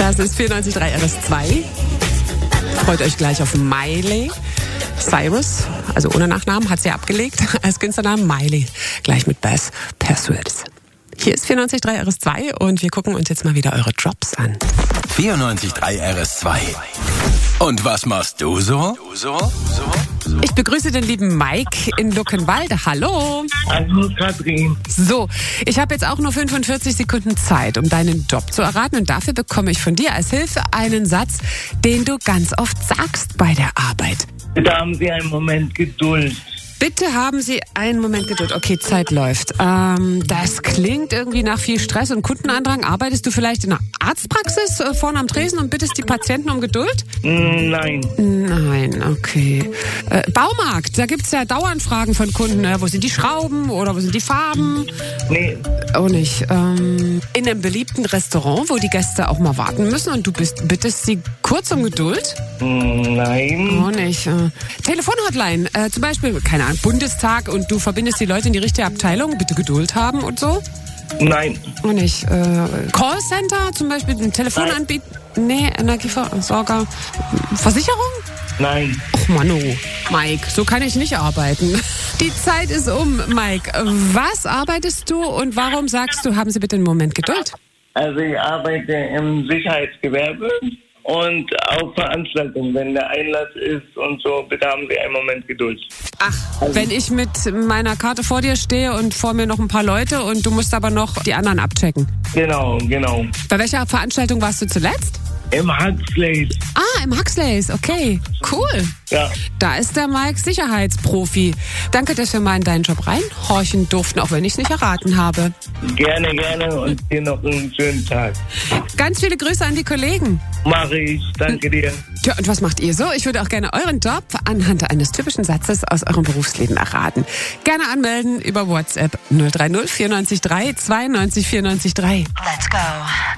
Das ist 94.3 RS2. Freut euch gleich auf Miley Cyrus, also ohne Nachnamen, hat sie abgelegt als Künstlernamen Miley. Gleich mit Bass Persuades. Hier ist 94.3 RS2 und wir gucken uns jetzt mal wieder eure Jobs an. 94.3 RS2. Und was machst du so? Ich begrüße den lieben Mike in Luckenwalde. Hallo. Hallo Katrin. So, ich habe jetzt auch nur 45 Sekunden Zeit, um deinen Job zu erraten. Und dafür bekomme ich von dir als Hilfe einen Satz, den du ganz oft sagst bei der Arbeit. Bitte haben Sie einen Moment Geduld. Bitte haben Sie einen Moment Geduld. Okay, Zeit läuft. Das klingt irgendwie nach viel Stress und Kundenandrang. Arbeitest du vielleicht in einer Arztpraxis vorne am Tresen und bittest die Patienten um Geduld? Nein. Nein, okay. Baumarkt, da gibt's ja Daueranfragen von Kunden. Wo sind die Schrauben oder wo sind die Farben? Nee. Auch nicht. In einem beliebten Restaurant, wo die Gäste auch mal warten müssen und du bittest sie kurz um Geduld? Nein. Auch nicht. Telefonhotline, zum Beispiel, keine Ahnung, Bundestag und du verbindest die Leute in die richtige Abteilung, bitte Geduld haben und so? Nein. Auch nicht. Callcenter, zum Beispiel, ein Telefonanbieter? Nee, Energieversorger. Versicherung? Nein. Och Mano, Mike, so kann ich nicht arbeiten. Die Zeit ist um, Mike. Was arbeitest du und warum sagst du, haben Sie bitte einen Moment Geduld? Also ich arbeite im Sicherheitsgewerbe und auf Veranstaltungen, wenn der Einlass ist und so, bitte haben Sie einen Moment Geduld. Ach, wenn ich mit meiner Karte vor dir stehe und vor mir noch ein paar Leute und du musst aber noch die anderen abchecken. Genau. Bei welcher Veranstaltung warst du zuletzt? Im Huxleys. Ah, im Huxleys, okay, cool. Ja. Da ist der Mike Sicherheitsprofi. Danke, dass wir mal in deinen Job reinhorchen durften, auch wenn ich es nicht erraten habe. Gerne und dir noch einen schönen Tag. Ganz viele Grüße an die Kollegen. Mache ich, danke dir. Tja, und was macht ihr so? Ich würde auch gerne euren Job anhand eines typischen Satzes aus eurem Berufsleben erraten. Gerne anmelden über WhatsApp 030 94 3 92 94 3. Let's go.